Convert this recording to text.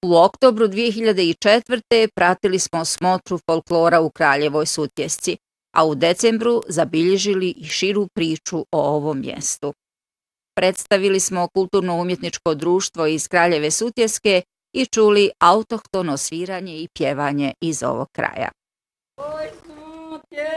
U oktobru 2004. pratili smo smotru folklora u Kraljevoj Sutjesci, a u decembru zabilježili i širu priču o ovom mjestu. Predstavili smo kulturno-umjetničko društvo iz Kraljeve Sutjeske i čuli autohtono sviranje i pjevanje iz ovog kraja. Oj, Sutjeska!